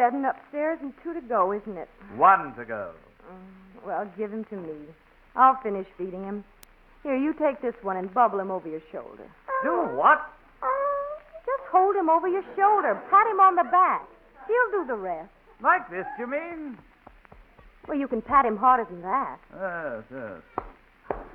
fed and upstairs and 2 to go, isn't it? 1 to go. Well, give him to me. I'll finish feeding him. Here, you take this one and bubble him over your shoulder. Do what? Just hold him over your shoulder. Pat him on the back. He'll do the rest. Like this, you mean? Well, you can pat him harder than that. Yes, yes.